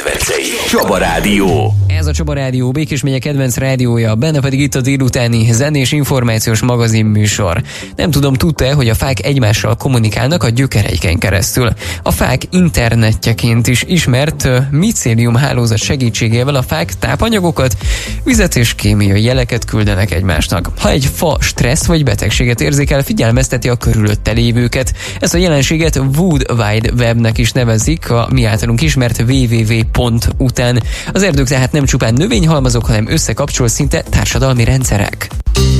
kedvencei. Csaba Rádió. Ez a Csaba Rádió, Békés megye kedvenc rádiója, benne pedig itt a délutáni zenés információs magazin műsor. Nem tudom, tudta-e, hogy a fák egymással kommunikálnak a gyökereiken keresztül. A fák internetjeként is ismert micélium hálózat segítségével a fák tápanyagokat, vizet és kémiai jeleket küldenek egymásnak. Ha egy fa stressz vagy betegséget érzékel, figyelmezteti a körülötte lévőket. Ezt a jelenséget Wood Wide Webnek is nevezik, a mi általunk ismert www. után. Az erdők tehát nem csupán növényhalmazok, hanem összekapcsol szinte társadalmi rendszerek.